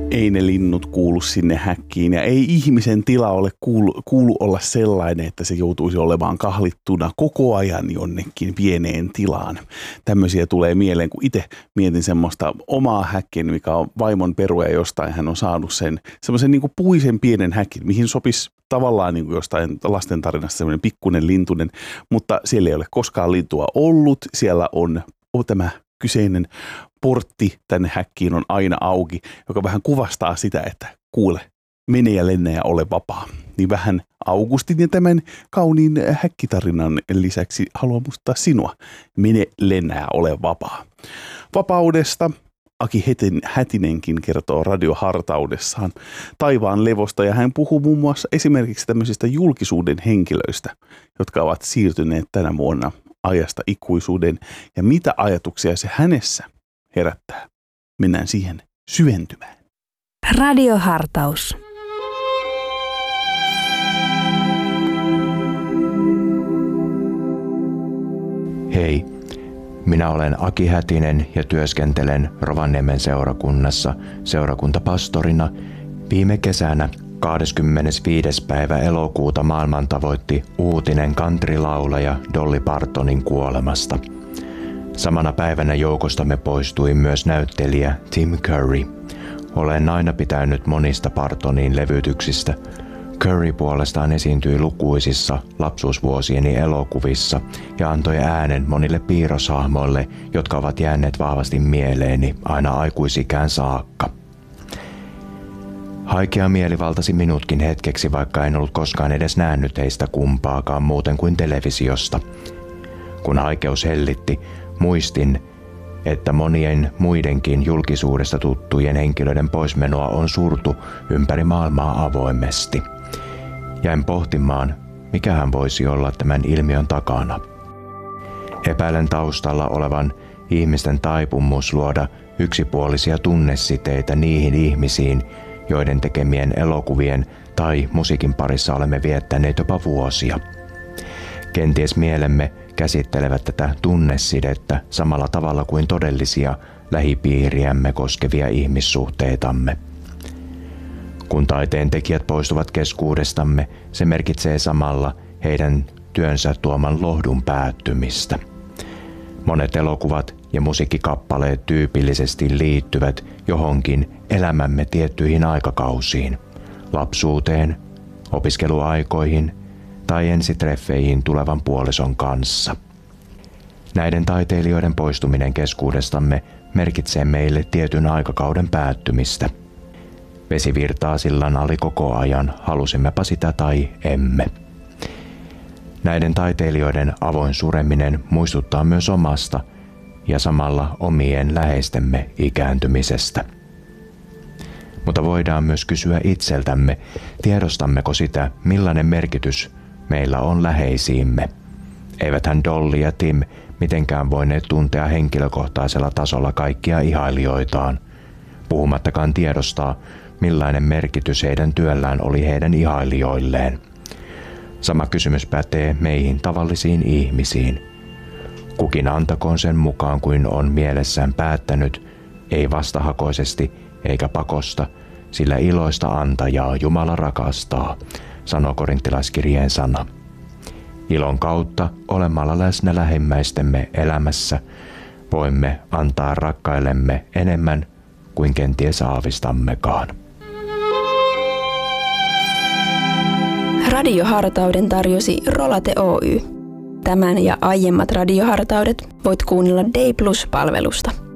ei ne linnut kuulu sinne häkkiin ja ei ihmisen tila ole kuulu olla sellainen, että se joutuisi olemaan kahlittuna koko ajan jonnekin pieneen tilaan. Tämmöisiä tulee mieleen, kun itse mietin semmoista omaa häkkiä, mikä on vaimon peruja jostain. Hän on saanut semmoisen niin kuin puisen pienen häkin, mihin sopisi tavallaan niin kuin jostain lastentarinasta semmoinen pikkuinen lintunen, mutta siellä ei ole koskaan lintua ollut. Siellä on tämä kyseinen portti tänne häkkiin on aina auki, joka vähän kuvastaa sitä, että kuule, mene ja lennä ja ole vapaa. Niin vähän Augustin ja tämän kauniin häkkitarinan lisäksi haluan muistuttaa sinua. Mene, lennä ja ole vapaa. Vapaudesta Aki Hätinenkin kertoo radiohartaudessaan taivaan levosta ja hän puhuu muun muassa esimerkiksi tämmöisistä julkisuuden henkilöistä, jotka ovat siirtyneet tänä vuonna ajasta ikuisuuden ja mitä ajatuksia se hänessä herättää. Mennään siihen syventymään. Radiohartaus. Hei, minä olen Aki Hätinen ja työskentelen Rovaniemen seurakunnassa seurakuntapastorina. Viime kesänä 25. päivä elokuuta maailman tavoitti uutinen countrylaulaja Dolly Partonin kuolemasta. Samana päivänä joukostamme poistui myös näyttelijä Tim Curry. Olen aina pitänyt monista Partonin levytyksistä. Curry puolestaan esiintyi lukuisissa lapsuusvuosieni elokuvissa ja antoi äänen monille piirroshahmoille, jotka ovat jääneet vahvasti mieleeni aina aikuisikään saakka. Haikea mieli valtasi minutkin hetkeksi, vaikka en ollut koskaan edes nähnyt heistä kumpaakaan muuten kuin televisiosta. Kun haikeus hellitti, muistin, että monien muidenkin julkisuudesta tuttujen henkilöiden poismenoa on surtu ympäri maailmaa avoimesti. Jäin pohtimaan, mikähän voisi olla tämän ilmiön takana. Epäilen taustalla olevan ihmisten taipumus luoda yksipuolisia tunnesiteitä niihin ihmisiin, joiden tekemien elokuvien tai musiikin parissa olemme viettäneet jopa vuosia. Kenties mielemme käsittelevät tätä tunnesidettä samalla tavalla kuin todellisia lähipiiriämme koskevia ihmissuhteitamme. Kun taiteen tekijät poistuvat keskuudestamme, se merkitsee samalla heidän työnsä tuoman lohdun päättymistä. Monet elokuvat ja musiikkikappaleet tyypillisesti liittyvät johonkin elämämme tiettyihin aikakausiin, lapsuuteen, opiskeluaikoihin tai ensitreffeihin tulevan puolison kanssa. Näiden taiteilijoiden poistuminen keskuudestamme merkitsee meille tietyn aikakauden päättymistä. Vesi virtaa sillan ali koko ajan, halusimmepa sitä tai emme. Näiden taiteilijoiden avoin sureminen muistuttaa myös omasta ja samalla omien läheistemme ikääntymisestä. Mutta voidaan myös kysyä itseltämme, tiedostammeko sitä, millainen merkitys meillä on läheisiimme. Eiväthän Dolly ja Tim mitenkään voineet tuntea henkilökohtaisella tasolla kaikkia ihailijoitaan, puhumattakaan tiedostaa, millainen merkitys heidän työllään oli heidän ihailijoilleen. Sama kysymys pätee meihin tavallisiin ihmisiin. Kukin antakoon sen mukaan kuin on mielessään päättänyt, ei vastahakoisesti eikä pakosta, sillä iloista antajaa Jumala rakastaa, sanoo korinttilaiskirjeen sana. Ilon kautta olemalla läsnä lähimmäistemme elämässä voimme antaa rakkaillemme enemmän kuin kenties aavistammekaan. Radiohartauden tarjosi Rolate Oy. Tämän ja aiemmat radiohartaudet voit kuunnella Day Plus-palvelusta.